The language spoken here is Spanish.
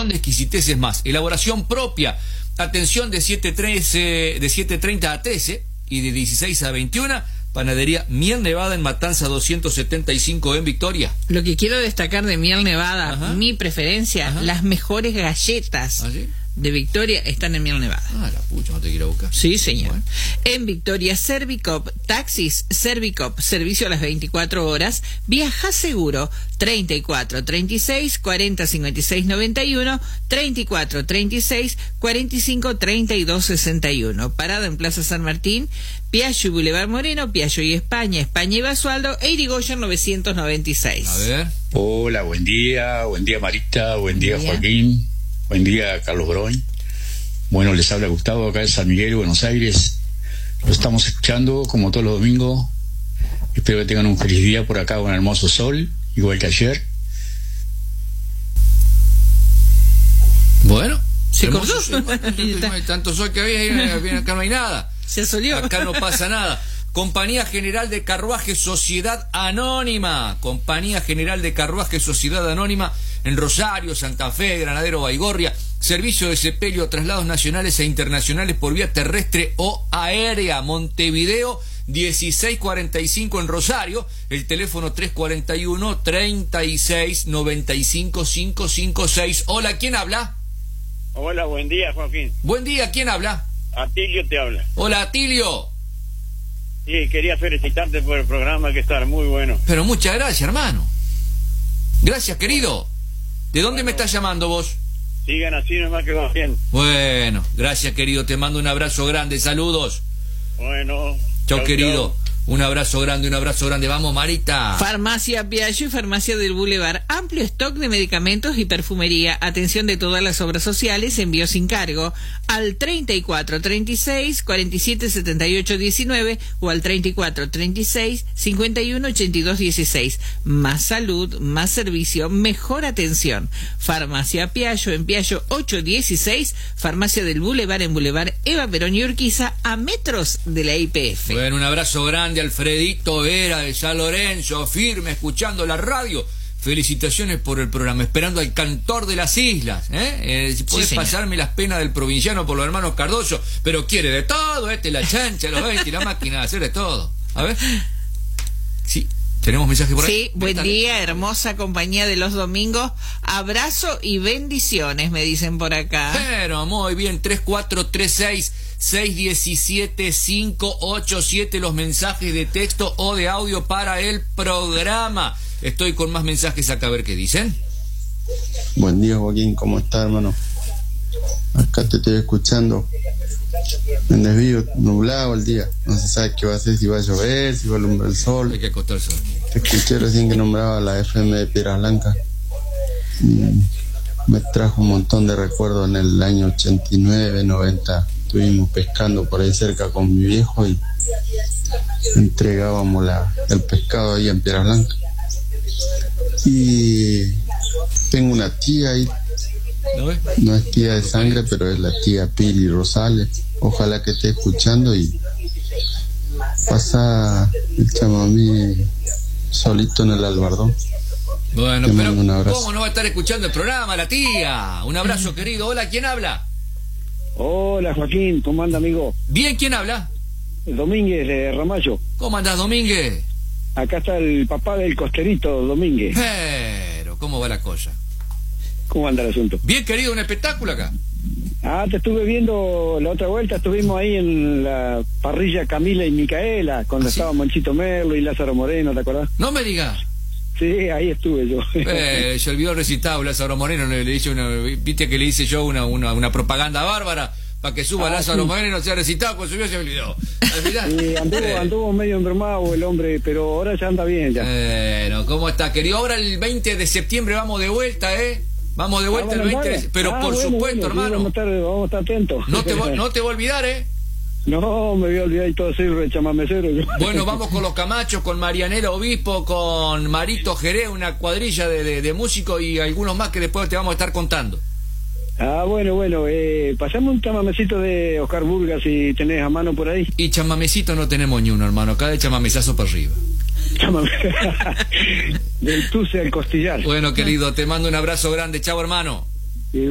montón de exquisiteces más. Elaboración propia. Atención de 7:30 a 13 y de 16 a 21. Panadería Miel Nevada en Matanza 275 en Victoria. Lo que quiero destacar de Miel Nevada, Ajá. mi preferencia, Ajá. las mejores galletas ¿Ah, sí? de Victoria están en Miel Nevada. Ah, la pucha, no te quiero buscar. Sí, señor. Bueno. En Victoria, Servicop, taxis, Servicop, servicio a las 24 horas, viaja seguro, 34 36 40 56 91, 34 36 45 32 61. Parada en Plaza San Martín, Piaggio y Boulevard Moreno, Piaggio y España y Basualdo, e Irigoyen 996. A ver. Hola, buen día Marita, buen día Joaquín, buen día Carlos Broin. Bueno, les habla Gustavo acá de San Miguel, Buenos Aires. Lo estamos escuchando como todos los domingos. Espero que tengan un feliz día por acá, un hermoso sol, igual que ayer. Bueno. Se hermoso, cortó. No hay tanto sol que había, acá no hay nada. Se asolió. Acá no pasa nada. Compañía General de Carruaje Sociedad Anónima. Compañía General de Carruaje Sociedad Anónima en Rosario, Santa Fe, Granadero, Baigorria. Servicio de sepelio, traslados nacionales e internacionales por vía terrestre o aérea. Montevideo 1645 en Rosario. El teléfono 341 36 95 556. Hola, ¿quién habla? Hola, buen día, Joaquín. Buen día, ¿quién habla? Atilio te habla. Hola, Atilio. Sí, quería felicitarte por el programa, que está muy bueno. Pero muchas gracias, hermano. Gracias, querido. ¿De dónde me estás llamando vos? Sigan así nomás, que va bien. Bueno, gracias, querido. Te mando un abrazo grande. Saludos. Bueno. Chau, querido. Un abrazo grande, un abrazo grande. Vamos, Marita. Farmacia Piaggio y Farmacia del Boulevard. Amplio stock de medicamentos y perfumería. Atención de todas las obras sociales. Envío sin cargo. Al 34 36 47 78 19 o al 34 36 51 82 16. Más salud, más servicio, mejor atención. Farmacia Piaggio en Piaggio 816. Farmacia del Boulevard en Boulevard Eva Perón y Urquiza, a metros de la IPF. Bueno, un abrazo grande, Alfredito Vera de San Lorenzo, firme, escuchando la radio. Felicitaciones por el programa, esperando al cantor de las islas, si puedes pasarme las penas del provinciano por los hermanos Cardoso, pero quiere de todo, la chancha, los 20 y la máquina de hacer de todo. A ver. Sí, tenemos mensaje por ahí. Sí, buen día, hermosa compañía de los domingos. Abrazo y bendiciones, me dicen por acá. Pero muy bien, 3436 617 587 los mensajes de texto o de audio para el programa. Estoy con más mensajes acá, a ver qué dicen. Buen día, Joaquín, ¿cómo estás, hermano? Acá te estoy escuchando. En desvío, nublado el día. No se sabe qué va a hacer, si va a llover, si va a alumbrar el sol. Hay que acostarse. Te escuché recién que nombraba la FM de Piedras Blancas. Me trajo un montón de recuerdos en el año 89, 90. Estuvimos pescando por ahí cerca con mi viejo y entregábamos el pescado ahí en Piedras Blancas. Y tengo una tía ahí, no es tía de sangre, pero es la tía Pili Rosales. Ojalá que esté escuchando y pasa el chamamé solito en el Albardón. Bueno, pero ¿cómo no va a estar escuchando el programa la tía? Un abrazo, querido. Hola, ¿quién habla? Hola, Joaquín, ¿cómo anda, amigo? Bien, ¿quién habla? Domínguez de Ramallo. ¿Cómo andás, Domínguez? Acá está el papá del costerito, Domínguez. Pero, ¿cómo va la cosa? ¿Cómo anda el asunto? Bien, querido, un espectáculo acá. Te estuve viendo la otra vuelta, estuvimos ahí en la parrilla Camila y Micaela, cuando estaba Monchito Merlo y Lázaro Moreno, ¿te acordás? No me digas. Sí, ahí estuve yo. Se olvidó el recitado, Lázaro Moreno, le hice viste que le hice yo una propaganda bárbara para que suba Lázaro Moreno, no se ha recitado, pues subió, se olvidó. Sí, anduvo medio enfermado el hombre, pero ahora ya anda bien ya. Bueno, ¿cómo está, querido? Ahora el 20 de septiembre vamos de vuelta, Vamos de vuelta el 20 pero por supuesto, hermano. Vamos a estar atentos. No te voy a olvidar, No, me voy a olvidar y todo así, chamamecero. Bueno, vamos con los Camachos, con Marianela Obispo, con Marito Jerez, una cuadrilla de músicos y algunos más que después te vamos a estar contando. Bueno, pasame un chamamecito de Oscar Burgas si tenés a mano por ahí. Y chamamecito no tenemos ni uno, hermano, acá de chamamezazo para arriba. Del tuce al costillar. Bueno, querido, te mando un abrazo grande, chao, hermano.